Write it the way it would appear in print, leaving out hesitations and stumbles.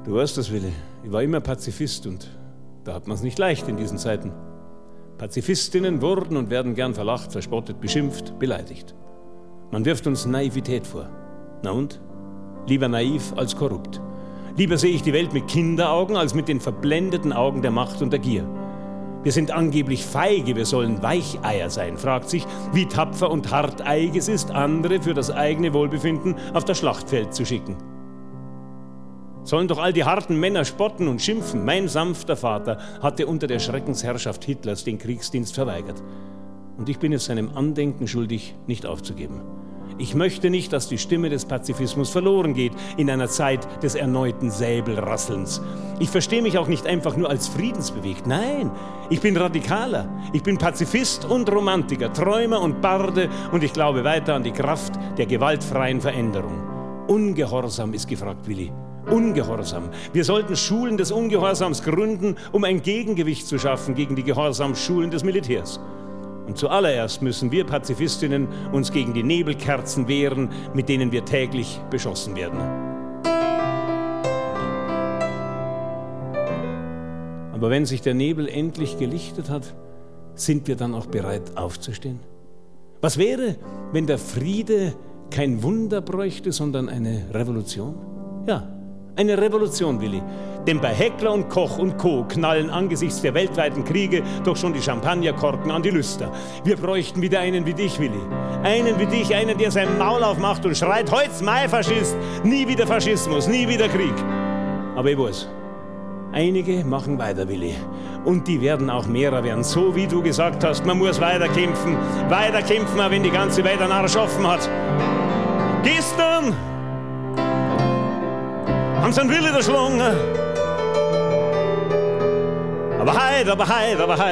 Du weißt das, Willi. Ich war immer Pazifist und da hat man es nicht leicht in diesen Zeiten. Pazifistinnen wurden und werden gern verlacht, verspottet, beschimpft, beleidigt. Man wirft uns Naivität vor. Na und? Lieber naiv als korrupt. Lieber sehe ich die Welt mit Kinderaugen als mit den verblendeten Augen der Macht und der Gier. Wir sind angeblich feige, wir sollen Weicheier sein, fragt sich, wie tapfer und harteig es ist, andere für das eigene Wohlbefinden auf das Schlachtfeld zu schicken. Sollen doch all die harten Männer spotten und schimpfen. Mein sanfter Vater hatte unter der Schreckensherrschaft Hitlers den Kriegsdienst verweigert. Und ich bin es seinem Andenken schuldig, nicht aufzugeben. Ich möchte nicht, dass die Stimme des Pazifismus verloren geht in einer Zeit des erneuten Säbelrasselns. Ich verstehe mich auch nicht einfach nur als friedensbewegt. Nein, ich bin Radikaler. Ich bin Pazifist und Romantiker, Träumer und Barde und ich glaube weiter an die Kraft der gewaltfreien Veränderung. Ungehorsam ist gefragt, Willi. Ungehorsam. Wir sollten Schulen des Ungehorsams gründen, um ein Gegengewicht zu schaffen gegen die Gehorsamsschulen des Militärs. Und zuallererst müssen wir Pazifistinnen uns gegen die Nebelkerzen wehren, mit denen wir täglich beschossen werden. Aber wenn sich der Nebel endlich gelichtet hat, sind wir dann auch bereit aufzustehen? Was wäre, wenn der Friede kein Wunder bräuchte, sondern eine Revolution? Ja, eine Revolution, Willi. Denn bei Heckler und Koch und Co. knallen angesichts der weltweiten Kriege doch schon die Champagnerkorken an die Lüster. Wir bräuchten wieder einen wie dich, Willi. Einen wie dich, einen, der sein Maul aufmacht und schreit, heut's Mai Faschist, nie wieder Faschismus, nie wieder Krieg. Aber ich weiß, einige machen weiter, Willi. Und die werden auch mehrer werden. So wie du gesagt hast, man muss weiterkämpfen, auch wenn die ganze Welt einen Arsch offen hat. Gestern haben sie einen Willi erschlagen. Aber heut,